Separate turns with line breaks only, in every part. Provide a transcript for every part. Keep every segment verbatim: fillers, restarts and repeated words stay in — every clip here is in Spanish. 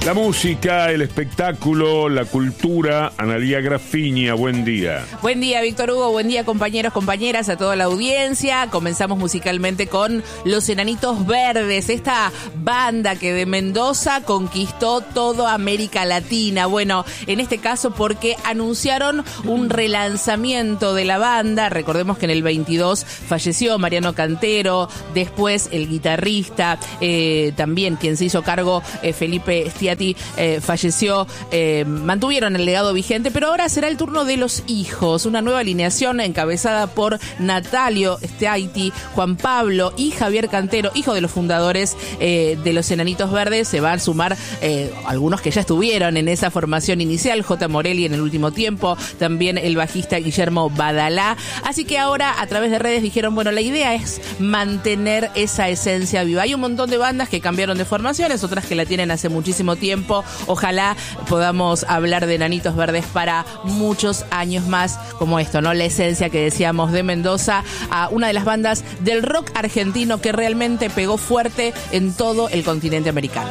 La música, el espectáculo, la cultura. Analía Grafiña, buen día.
Buen día, Víctor Hugo, buen día, compañeros, compañeras, a toda la audiencia. Comenzamos musicalmente con Los Enanitos Verdes, esta banda que de Mendoza conquistó toda América Latina. Bueno, en este caso porque anunciaron un relanzamiento de la banda. Recordemos que en el veintidós falleció Mariano Cantero, después el guitarrista, eh, también quien se hizo cargo, eh, Felipe Stiati, Eh, falleció, eh, mantuvieron el legado vigente, pero ahora será el turno de los hijos, una nueva alineación encabezada por Natalio Stiati, Juan Pablo y Javier Cantero, hijo de los fundadores eh, de Los Enanitos Verdes. Se van a sumar eh, algunos que ya estuvieron en esa formación inicial, J. Morelli en el último tiempo, también el bajista Guillermo Badalá, así que ahora a través de redes dijeron, bueno, la idea es mantener esa esencia viva. Hay un montón de bandas que cambiaron de formaciones, otras que la tienen hace muchísimo tiempo. Tiempo. Ojalá podamos hablar de Enanitos Verdes para muchos años más, como esto, ¿no? La esencia que decíamos de Mendoza, a una de las bandas del rock argentino que realmente pegó fuerte en todo el continente americano.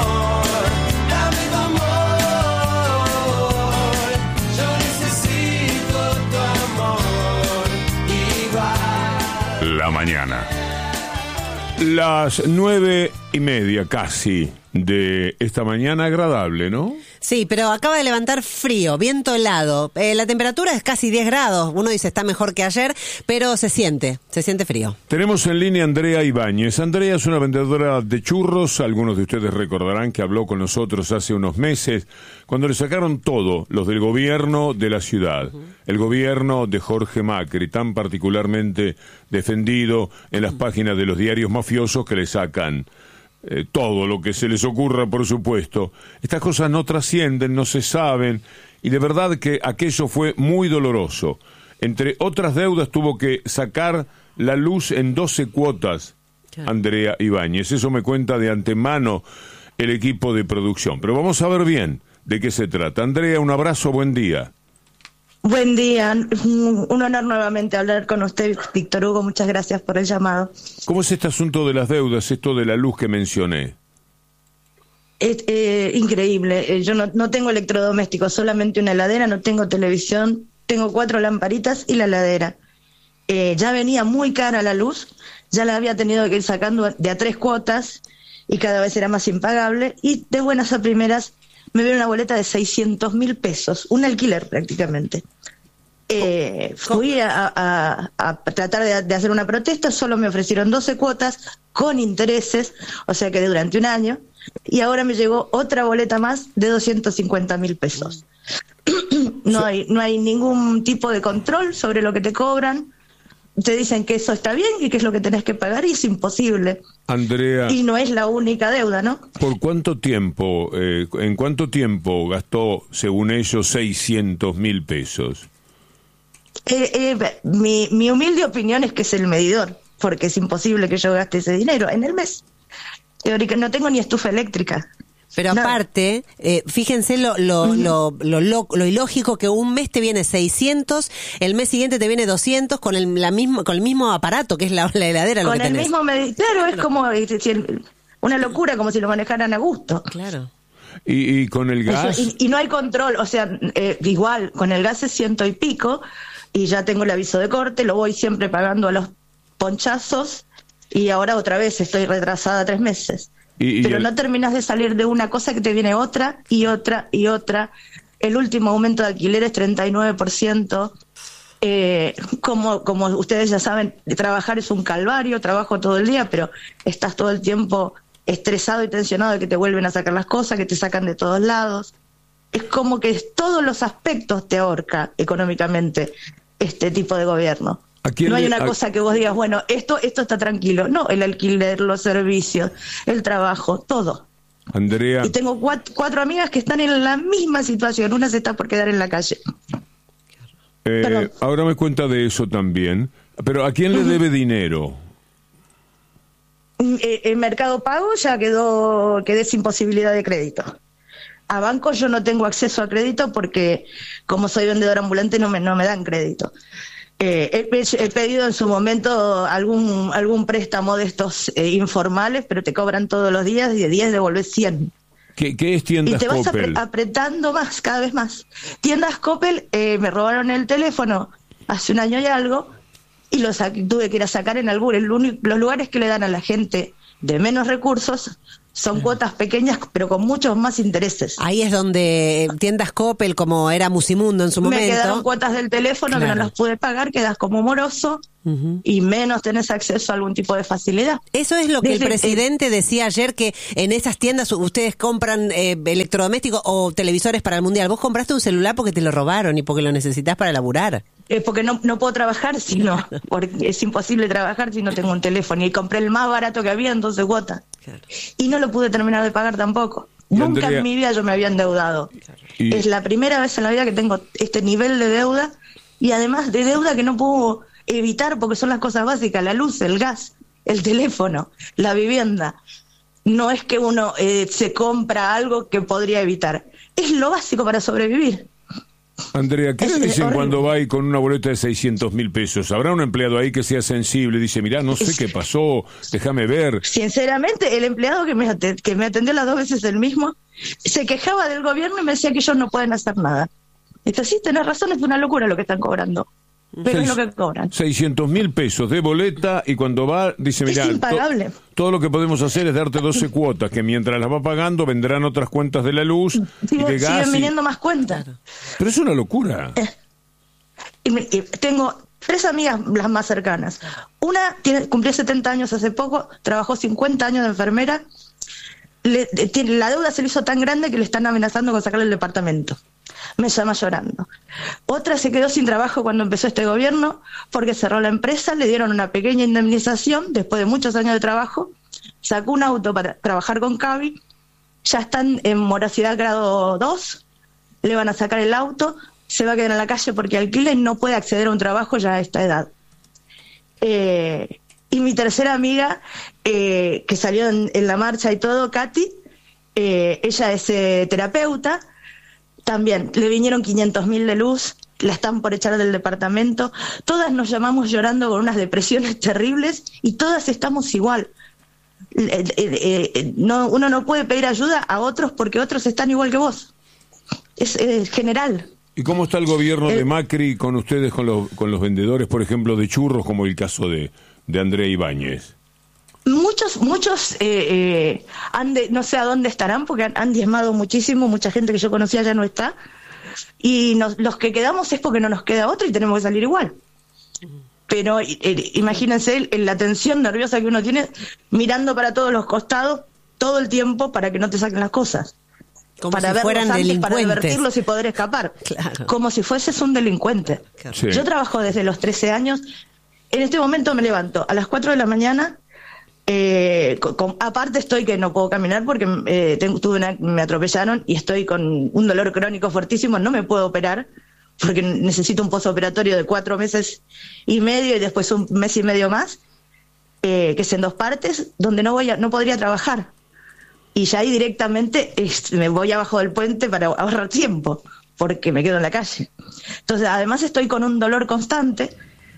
La mañana. Las nueve y media casi de esta mañana agradable, ¿no?
Sí, pero acaba de levantar frío, viento helado. Eh, la temperatura es casi diez grados. Uno dice está mejor que ayer, pero se siente, se siente frío.
Tenemos en línea a Andrea Ibáñez. Andrea es una vendedora de churros. Algunos de ustedes recordarán que habló con nosotros hace unos meses, cuando le sacaron todo, los del gobierno de la ciudad. Uh-huh. El gobierno de Jorge Macri, tan particularmente defendido en las páginas de los diarios mafiosos que le sacan Eh, todo lo que se les ocurra, por supuesto. Estas cosas no trascienden, no se saben, y de verdad que aquello fue muy doloroso. Entre otras deudas tuvo que sacar la luz en doce cuotas, claro. Andrea Ibáñez, eso me cuenta de antemano el equipo de producción. Pero vamos a ver bien de qué se trata. Andrea, un abrazo, buen día.
Buen día, un honor nuevamente hablar con usted, Víctor Hugo, muchas gracias por el llamado.
¿Cómo es este asunto de las deudas, esto de la luz que mencioné?
Es eh, increíble, eh, yo no, no tengo electrodomésticos, solamente una heladera, no tengo televisión, tengo cuatro lamparitas y la heladera. Eh, ya venía muy cara la luz, ya la había tenido que ir sacando de a tres cuotas y cada vez era más impagable, y de buenas a primeras me viene una boleta de seiscientos mil pesos, un alquiler prácticamente. Eh, fui a, a, a tratar de, de hacer una protesta, solo me ofrecieron doce cuotas con intereses, o sea que durante un año, y ahora me llegó otra boleta más de doscientos cincuenta mil pesos. No hay, no hay ningún tipo de control sobre lo que te cobran. Te dicen que eso está bien y que es lo que tenés que pagar, y es imposible.
Andrea,
y no es la única deuda, ¿no?
¿Por cuánto tiempo, eh, en cuánto tiempo gastó, según ellos, seiscientos mil pesos?
Eh, eh, mi, mi humilde opinión es que es el medidor, porque es imposible que yo gaste ese dinero en el mes. Teórica, no tengo ni estufa eléctrica.
Pero no. aparte, eh, fíjense lo lo, uh-huh. lo, lo, lo, lo ilógico que un mes te viene seiscientos, el mes siguiente te viene doscientos con el, la mismo, con el mismo aparato que es la, la heladera.
Con
lo que
el
tenés.
mismo medidor, claro, es como una locura, como si lo manejaran a gusto.
Claro.
¿Y, y con el gas?
Eso, y, y no hay control, o sea, eh, igual, con el gas es ciento y pico, y ya tengo el aviso de corte, lo voy siempre pagando a los ponchazos, y ahora otra vez estoy retrasada tres meses. Y, y Pero el... no terminas de salir de una cosa que te viene otra y otra y otra. El último aumento de alquiler es treinta y nueve por ciento. Eh, como, como ustedes ya saben, trabajar es un calvario, trabajo todo el día, pero estás todo el tiempo estresado y tensionado de que te vuelven a sacar las cosas, que te sacan de todos lados. Es como que todos los aspectos te ahorca económicamente este tipo de gobierno. No hay una a... cosa que vos digas, bueno, esto esto está tranquilo. No, el alquiler, los servicios, el trabajo, todo.
Andrea.
Y tengo cuatro, cuatro amigas que están en la misma situación. Una se está por quedar en la calle.
Eh, ahora me cuenta de eso también. Pero ¿a quién le uh-huh. debe dinero?
Eh, el Mercado Pago ya quedó quedé sin posibilidad de crédito. A bancos yo no tengo acceso a crédito porque como soy vendedora ambulante no me no me dan crédito. Eh, he, he pedido en su momento algún algún préstamo de estos eh, informales, pero te cobran todos los días y de diez devolvés cien.
¿Qué, qué es Tiendas
Y te vas
Coppel?
apre- apretando más, cada vez más. Tiendas Coppel, eh, me robaron el teléfono hace un año y algo, y lo sa- tuve que ir a sacar en algún, el único- los lugares que le dan a la gente de menos recursos son cuotas pequeñas, pero con muchos más intereses.
Ahí es donde Tiendas Coppel, como era Musimundo en su
Me
momento.
quedaron cuotas del teléfono que
Claro.
no las pude pagar, quedas como moroso,
Ujú.
y menos tenés acceso a algún tipo de facilidad.
Eso es lo que
Desde-
el presidente decía ayer, que en esas tiendas ustedes compran eh, electrodomésticos o televisores para el Mundial. Vos compraste un celular porque te lo robaron y porque lo necesitas para laburar.
Eh, porque no, no puedo trabajar si no, porque es imposible trabajar si no tengo un teléfono. Y compré el más barato que había en doce cuotas.
Claro.
Y no lo pude terminar de pagar tampoco.
Y
Nunca
Andrea-
en mi vida yo me había endeudado.
Y-
Es la primera vez en la vida que tengo este nivel de deuda, y además de deuda que no puedo evitar porque son las cosas básicas: la luz, el gas, el teléfono, la vivienda. No es que uno eh, se compra algo que podría evitar. Es lo básico para sobrevivir.
Andrea, ¿qué
Es-
le
es
dicen
horrible.
cuando va ahí con una boleta de seiscientos mil pesos? ¿Habrá un empleado ahí que sea sensible y dice, mirá, no sé
Es-
qué pasó, déjame ver?
Sinceramente, el empleado que me, ate- que me atendió las dos veces el mismo, se quejaba del gobierno y me decía que ellos no pueden hacer nada. Dice, sí, tenés razón, es una locura lo que están cobrando. Pero es lo que cobran.
seiscientos mil pesos de boleta y cuando va dice,
Es
mirá, to-
impagable.
todo lo que podemos hacer es darte doce cuotas, que mientras las va pagando vendrán otras cuentas de la luz y
Sigo-
de gas.
siguen
y-
viniendo más cuentas.
Pero es una locura.
Y me- y tengo tres amigas, las más cercanas. Una tiene, cumplió setenta años hace poco, trabajó cincuenta años de enfermera. Le- eh, tiene, la deuda se le hizo tan grande que le están amenazando con sacarle el departamento. Me llama llorando. Otra se quedó sin trabajo cuando empezó este gobierno porque cerró la empresa, le dieron una pequeña indemnización después de muchos años de trabajo, sacó un auto para trabajar con Cavi, ya están en morosidad grado dos, le van a sacar el auto, se va a quedar en la calle porque alquila y no puede acceder a un trabajo ya a esta edad. Eh, y mi tercera amiga, eh, que salió en, en la marcha y todo, Katy, eh, ella es eh, terapeuta, también le vinieron quinientos mil de luz, la están por echar del departamento, todas nos llamamos llorando con unas depresiones terribles y todas estamos igual. Eh, eh, eh, no, uno no puede pedir ayuda a otros porque otros están igual que vos. Es, es general.
¿Y cómo está el gobierno de
El-
Macri con ustedes, con los, con los vendedores, por ejemplo, de churros, como el caso de, de Andrea Ibáñez?
Muchos, muchos, eh, eh, han de- no sé a dónde estarán porque han, han diezmado muchísimo, mucha gente que yo conocía ya no está, y nos- los que quedamos es porque no nos queda otro y tenemos que salir igual. Pero eh, imagínense el- el- la tensión nerviosa que uno tiene mirando para todos los costados todo el tiempo para que no te saquen las cosas.
Como
para
si
verlos
fueran
antes, para
delincuentes.
advertirlos y poder escapar.
Claro.
Como si fueses un delincuente.
Claro.
Sí.
Yo trabajo desde los trece años. En este momento me levanto a las cuatro de la mañana. Eh, con- con- aparte estoy que no puedo caminar porque eh, tengo, tuve una- me atropellaron y estoy con un dolor crónico fuertísimo. No me puedo operar porque necesito un posoperatorio de cuatro meses y medio y después un mes y medio más, eh, que es en dos partes, donde no voy a, no podría trabajar. Y ya ahí directamente es- me voy abajo del puente para ahorrar tiempo, porque me quedo en la calle. Entonces, además estoy con un dolor constante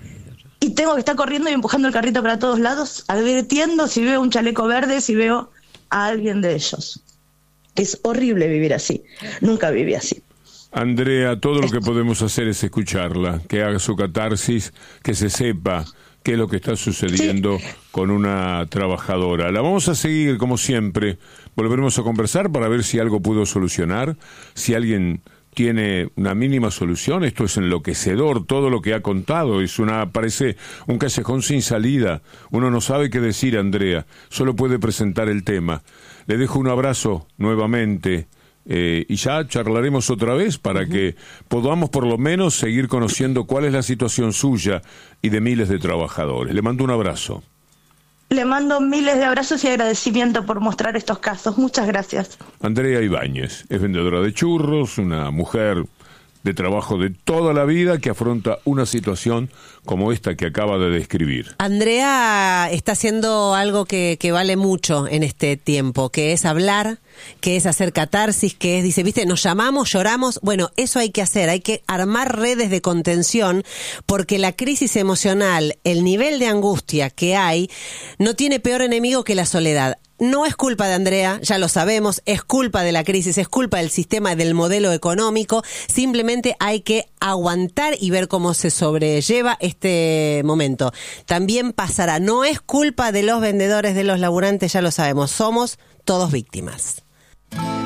y tengo que estar corriendo y empujando el carrito para todos lados, advirtiendo si veo un chaleco verde, si veo a alguien de ellos. Es horrible vivir así. Nunca viví así.
Andrea, todo lo que podemos hacer es escucharla, que haga su catarsis, que se sepa qué es lo que está sucediendo con una trabajadora. La vamos a seguir, como siempre. Volveremos a conversar para ver si algo pudo solucionar, si alguien tiene una mínima solución. Esto es enloquecedor, todo lo que ha contado. Es una, parece un callejón sin salida. Uno no sabe qué decir, Andrea. Solo puede presentar el tema. Le dejo un abrazo nuevamente. Eh, y ya charlaremos otra vez para uh-huh. que podamos por lo menos seguir conociendo cuál es la situación suya y de miles de trabajadores. Le mando un abrazo.
Le mando miles de abrazos y agradecimiento por mostrar estos casos. Muchas gracias.
Andrea Ibáñez es vendedora de churros, una mujer de trabajo de toda la vida que afronta una situación como esta que acaba de describir.
Andrea está haciendo algo que, que vale mucho en este tiempo, que es hablar, que es hacer catarsis, que es, dice, viste, nos llamamos, lloramos. Bueno, eso hay que hacer, hay que armar redes de contención, porque la crisis emocional, el nivel de angustia que hay, no tiene peor enemigo que la soledad. no es culpa de Andrea, ya lo sabemos, es culpa de la crisis, es culpa del sistema, del modelo económico. Simplemente hay que aguantar y ver cómo se sobrelleva este momento. También pasará, no es culpa de los vendedores, de los laburantes, ya lo sabemos, somos todos víctimas.